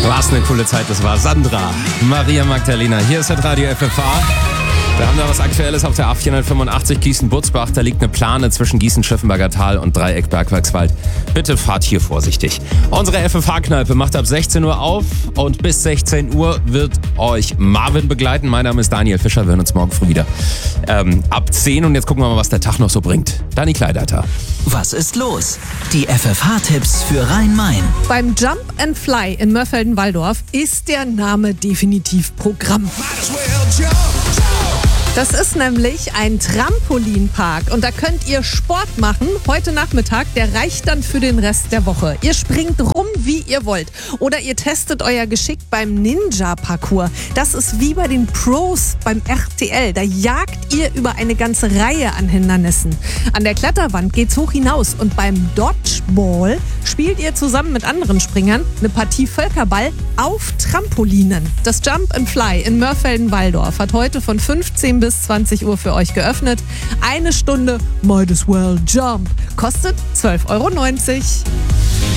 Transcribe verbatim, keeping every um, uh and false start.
Was eine coole Zeit das war. Sandra, Maria Magdalena, hier ist das Radio F F H. Wir haben da was Aktuelles auf der A vierhundertfünfundachtzig Gießen-Butzbach. Da liegt eine Plane zwischen Gießen-Schöffenberger Tal und Dreieck-Bergwerkswald. Bitte fahrt hier vorsichtig. Unsere F F H-Kneipe macht ab sechzehn Uhr auf und bis sechzehn Uhr wird euch Marvin begleiten. Mein Name ist Daniel Fischer. Wir hören uns morgen früh wieder ähm, ab zehn. Und jetzt gucken wir mal, was der Tag noch so bringt. Dani Kleideiter. Was ist los? Die F F H-Tipps für Rhein-Main. Beim Jump and Fly in Mörfelden-Walldorf ist der Name definitiv Programm. Das ist nämlich ein Trampolinpark und da könnt ihr Sport machen. Heute Nachmittag, der reicht dann für den Rest der Woche. Ihr springt rum, wie ihr wollt. Oder ihr testet euer Geschick beim Ninja-Parcours. Das ist wie bei den Pros beim R T L. Da jagt ihr über eine ganze Reihe an Hindernissen. An der Kletterwand geht's hoch hinaus und beim Dodgeball spielt ihr zusammen mit anderen Springern eine Partie Völkerball auf Trampolinen. Das Jump and Fly in Mörfelden-Walldorf hat heute von fünfzehn bis zwanzig Uhr für euch geöffnet. Eine Stunde Might as well jump. Kostet zwölf Euro neunzig.